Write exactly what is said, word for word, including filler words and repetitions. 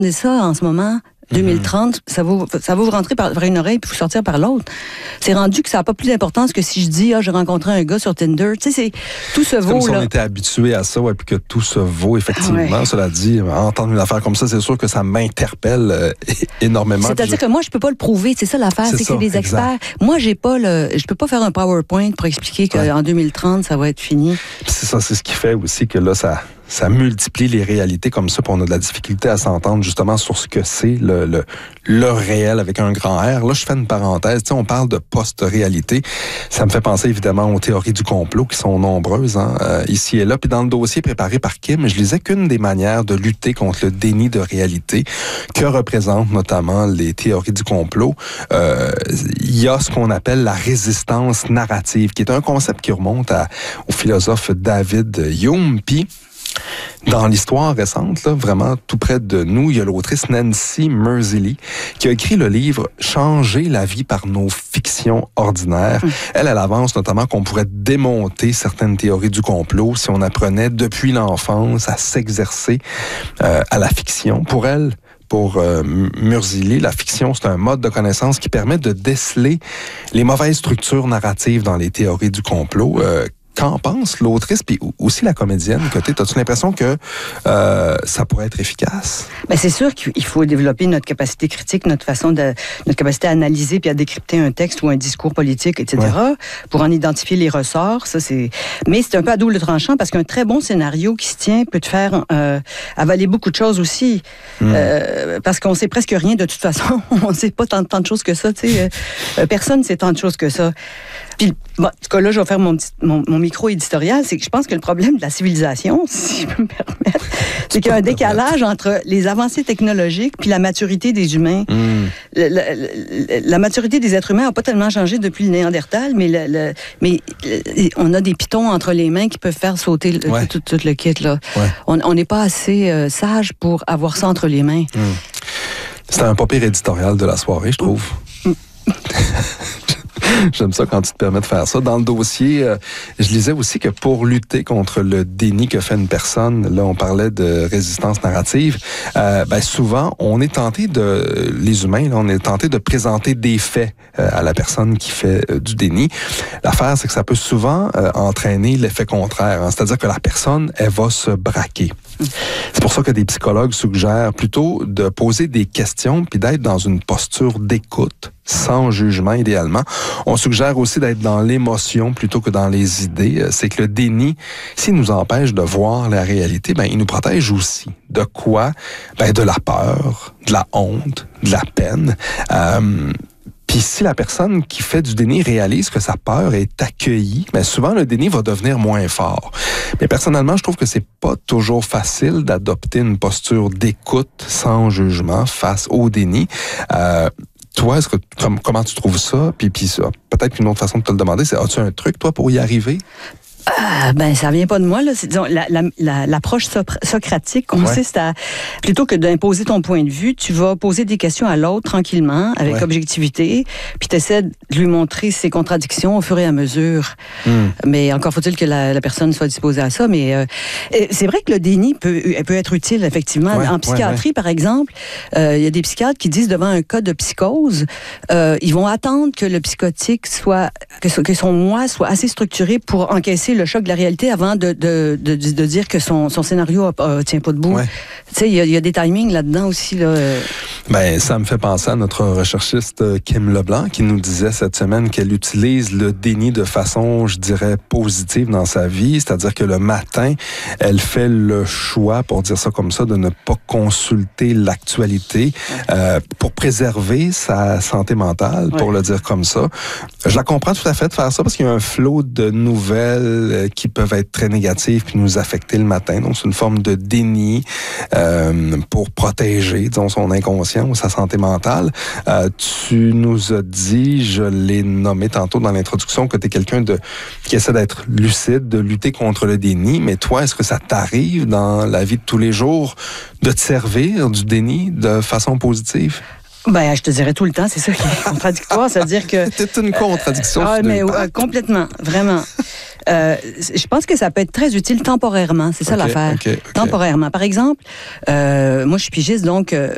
C'est ça, en ce moment, deux mille trente, mm-hmm. ça va ça va vous rentrer par, par une oreille puis vous sortir par l'autre. C'est rendu que ça n'a pas plus d'importance que si je dis, ah, j'ai rencontré un gars sur Tinder. Tu sais, c'est tout se vaut. Comme si là. on était habitué à ça, ouais, puis que tout se vaut, effectivement. Ah ouais. Cela dit, entendre une affaire comme ça, c'est sûr que ça m'interpelle euh, énormément. C'est-à-dire je... que moi, je peux pas le prouver. C'est ça l'affaire, c'est, c'est ça, que c'est des experts. Exact. Moi, j'ai pas le, je peux pas faire un PowerPoint pour expliquer qu'en ouais. deux mille trente, ça va être fini. Puis c'est ça, c'est ce qui fait aussi que là, ça. Ça multiplie les réalités comme ça, puis on a de la difficulté à s'entendre justement sur ce que c'est le, le, le réel avec un grand R. Là, je fais une parenthèse. Tu sais, on parle de post-réalité. Ça me fait penser évidemment aux théories du complot qui sont nombreuses hein, euh, ici et là. Puis dans le dossier préparé par Kim, je lisais qu'une des manières de lutter contre le déni de réalité que représentent notamment les théories du complot, euh, il y a ce qu'on appelle la résistance narrative, qui est un concept qui remonte à, au philosophe David Hume. Puis dans l'histoire récente, là, vraiment tout près de nous, il y a l'autrice Nancy Merzelli qui a écrit le livre « Changer la vie par nos fictions ordinaires ». Mmh. Elle, elle avance notamment qu'on pourrait démonter certaines théories du complot si on apprenait depuis l'enfance à s'exercer euh, à la fiction. Pour elle, Pour euh, Merzelli, la fiction, c'est un mode de connaissance qui permet de déceler les mauvaises structures narratives dans les théories du complot. Euh, Qu'en pense l'autrice, puis aussi la comédienne côté? As-tu l'impression que euh, ça pourrait être efficace? Bien, c'est sûr qu'il faut développer notre capacité critique, notre façon de, notre capacité à analyser puis à décrypter un texte ou un discours politique, et cetera, ouais. pour en identifier les ressorts. Ça, c'est. Mais c'est un peu à double tranchant parce qu'un très bon scénario qui se tient peut te faire euh, avaler beaucoup de choses aussi, mm. euh, parce qu'on sait presque rien de toute façon. On ne sait pas tant, tant de choses que ça. Tu sais, euh, personne ne sait tant de choses que ça. Puis, bon, en tout cas, là, je vais faire mon, petit, mon, mon micro éditorial, c'est que je pense que le problème de la civilisation, si je peux me permettre, c'est qu'il y a un décalage entre les avancées technologiques puis la maturité des humains. Mm. La, la, la, la maturité des êtres humains n'a pas tellement changé depuis le Néandertal, mais, le, le, mais le, on a des pitons entre les mains qui peuvent faire sauter le, ouais. tout, tout le kit. Là. Ouais. On n'est pas assez euh, sage pour avoir ça entre les mains. Mm. C'était un pas pire éditorial de la soirée, je trouve. Mm. J'aime ça quand tu te permets de faire ça. Dans le dossier, euh, je lisais aussi que pour lutter contre le déni que fait une personne, là, on parlait de résistance narrative, euh, ben souvent, on est tenté de, les humains, là, on est tenté de présenter des faits euh, à la personne qui fait euh, du déni. L'affaire, c'est que ça peut souvent euh, entraîner l'effet contraire, hein, c'est-à-dire que la personne, elle va se braquer. C'est pour ça que des psychologues suggèrent plutôt de poser des questions puis d'être dans une posture d'écoute, sans jugement idéalement. On suggère aussi d'être dans l'émotion plutôt que dans les idées. C'est que le déni, s'il nous empêche de voir la réalité, ben il nous protège aussi. De quoi? Ben de la peur, de la honte, de la peine. Euh, Puis si la personne qui fait du déni réalise que sa peur est accueillie, bien souvent le déni va devenir moins fort. Mais personnellement, je trouve que c'est pas toujours facile d'adopter une posture d'écoute sans jugement face au déni. Euh, toi, est-ce que comme, comment tu trouves ça? Puis, puis ça, peut-être qu'une autre façon de te le demander, c'est as-tu un truc toi pour y arriver? Euh, ben, ça vient pas de moi, là. C'est, disons, la, la, la, l'approche socratique consiste ouais. à, plutôt que d'imposer ton point de vue, tu vas poser des questions à l'autre tranquillement, avec ouais. objectivité, puis tu essaies de lui montrer ses contradictions au fur et à mesure. Mm. Mais encore faut-il que la, la personne soit disposée à ça. Mais euh, c'est vrai que le déni peut, peut être utile, effectivement. Ouais, en psychiatrie, ouais, ouais. par exemple, il euh, y a des psychiatres qui disent devant un cas de psychose, euh, ils vont attendre que le psychotique soit, que, que son moi soit assez structuré pour encaisser le choc de la réalité avant de, de, de, de dire que son, son scénario ne tient pas debout. Ouais. Tu sais, il y, y a des timings là-dedans aussi. Là. Ben, ça me fait penser à notre recherchiste Kim Leblanc qui nous disait cette semaine qu'elle utilise le déni de façon, je dirais, positive dans sa vie. C'est-à-dire que le matin, elle fait le choix, pour dire ça comme ça, de ne pas consulter l'actualité ouais. euh, pour préserver sa santé mentale, ouais. pour le dire comme ça. Je la comprends tout à fait de faire ça parce qu'il y a un flot de nouvelles qui peuvent être très négatives puis nous affecter le matin. Donc, c'est une forme de déni euh, pour protéger, disons, son inconscient ou sa santé mentale. Euh, tu nous as dit, je l'ai nommé tantôt dans l'introduction, que tu es quelqu'un de qui essaie d'être lucide, de lutter contre le déni. Mais toi, est-ce que ça t'arrive dans la vie de tous les jours de te servir du déni de façon positive? Ben, je te dirais tout le temps, c'est ça qui est contradictoire, c'est-à-dire que... C'est une contradiction. Euh, ah, mais euh, complètement, vraiment. Euh, je pense que ça peut être très utile temporairement, c'est ça okay, l'affaire. Okay, okay. Temporairement. Par exemple, euh, moi je suis pigiste, donc euh,